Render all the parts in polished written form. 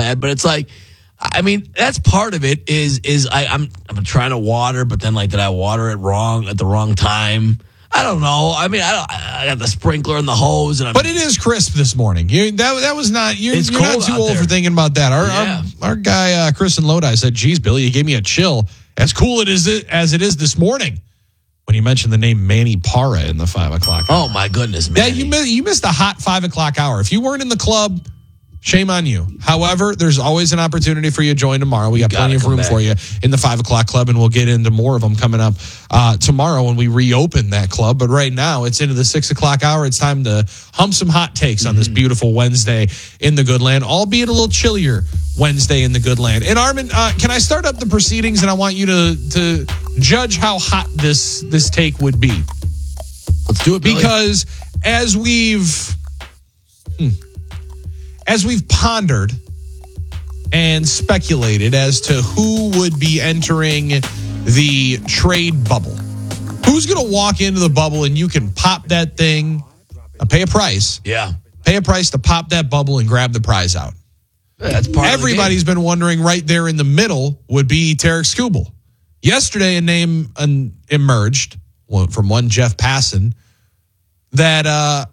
plan. But it's like, I mean, that's part of it. I'm trying to water, but then did I water it wrong at the wrong time? I don't know. I mean, I got the sprinkler and the hose, but it is crisp this morning. That was not. You're not too old there for thinking about that. Our guy Chris in Lodi said, "Geez, Billy, you gave me a chill. As cool as it is this morning." When you mentioned the name Manny Parra in the 5 o'clock hour. Oh my goodness, man! Yeah, you missed a hot 5 o'clock hour. If you weren't in the club, shame on you. However, there's always an opportunity for you to join tomorrow. We got plenty of room for you in the 5 o'clock club, and we'll get into more of them coming up tomorrow when we reopen that club. But right now, it's into the 6 o'clock hour. It's time to hump some hot takes on this beautiful Wednesday in the Goodland, albeit a little chillier Wednesday in the Goodland. And Armin, can I start up the proceedings, and I want you to judge how hot this take would be. Let's do it, Billy. Because as we've pondered and speculated as to who would be entering the trade bubble, who's going to walk into the bubble and you can pop that thing, pay a price. Yeah. Pay a price to pop that bubble and grab the prize out. That's part Everybody's been wondering right there in the middle would be Tarek Skubal. Yesterday, a name emerged from one Jeff Passan that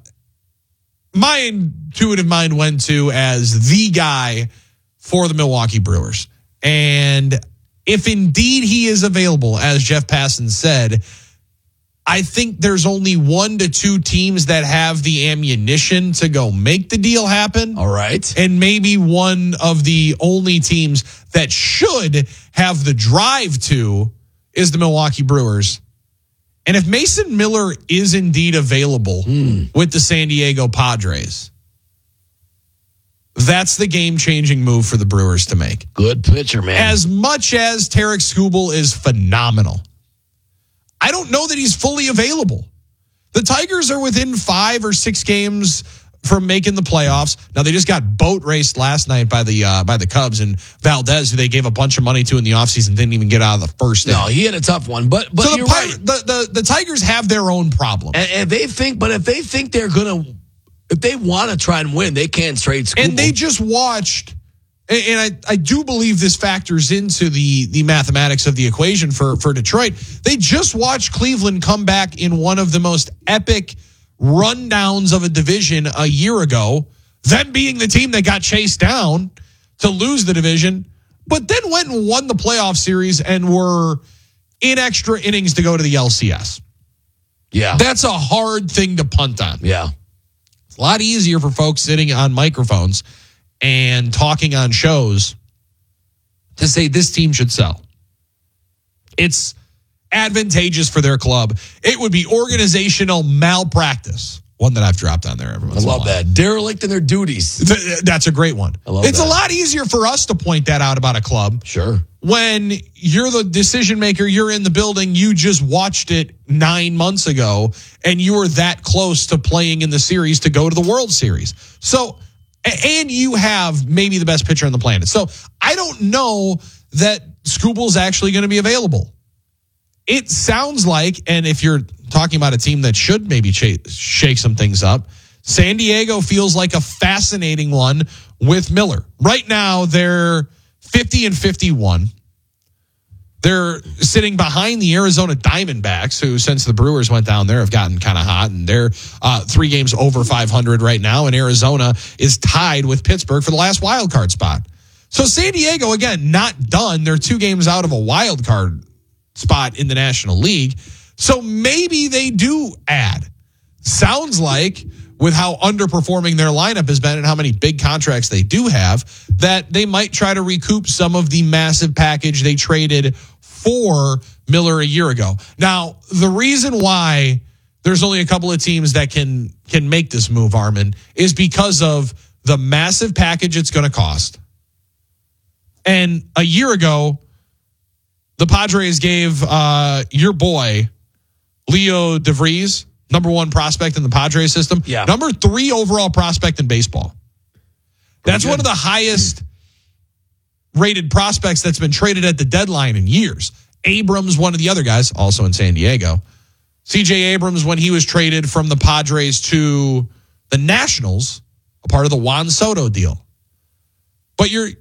my intuitive mind went to as the guy for the Milwaukee Brewers. And if indeed he is available, as Jeff Passan said, I think there's only 1 to 2 teams that have the ammunition to go make the deal happen. All right. And maybe one of the only teams that should have the drive to is the Milwaukee Brewers. And if Mason Miller is indeed available with the San Diego Padres, that's the game-changing move for the Brewers to make. Good pitcher, man. As much as Tarek Skubal is phenomenal, I don't know that he's fully available. The Tigers are within 5 or 6 games from making the playoffs. Now, they just got boat raced last night by the Cubs, and Valdez, who they gave a bunch of money to in the offseason, didn't even get out of the first inning. No, he had a tough one. But so you're right. The Tigers have their own problems. And if they think they're going to, if they want to try and win, they can't trade Skubal. And they just watched, and I do believe this factors into the mathematics of the equation for Detroit. They just watched Cleveland come back in one of the most epic rundowns of a division a year ago, them being the team that got chased down to lose the division, but then went and won the playoff series and were in extra innings to go to the LCS. Yeah. That's a hard thing to punt on. Yeah. It's a lot easier for folks sitting on microphones and talking on shows to say this team should sell. It's advantageous for their club. It would be organizational malpractice. One that I've dropped on there every once in a while. I love that. Derelict in their duties. That's a great one. It's a lot easier for us to point that out about a club. Sure. When you're the decision maker, you're in the building, you just watched it 9 months ago, and you were that close to playing in the series to go to the World Series. So, and you have maybe the best pitcher on the planet. So I don't know that Skubal's actually going to be available. It sounds like, and if you're talking about a team that should maybe shake some things up, San Diego feels like a fascinating one with Miller. Right now, they're 50-51. They're sitting behind the Arizona Diamondbacks, who, since the Brewers went down there, have gotten kind of hot, and they're 3 games over 500 right now, and Arizona is tied with Pittsburgh for the last wild card spot. So San Diego, again, not done. They're 2 games out of a wild card spot in the National League. So maybe they do add. Sounds like, with how underperforming their lineup has been and how many big contracts they do have, that they might try to recoup some of the massive package they traded for Miller a year ago. Now, the reason why there's only a couple of teams that can make this move, Armin, is because of the massive package it's going to cost. And a year ago, the Padres gave your boy, Leo DeVries, number 1 prospect in the Padres system, number 3 overall prospect in baseball. That's one of the highest rated prospects that's been traded at the deadline in years. Abrams, one of the other guys, also in San Diego. C.J. Abrams, when he was traded from the Padres to the Nationals, a part of the Juan Soto deal. But you're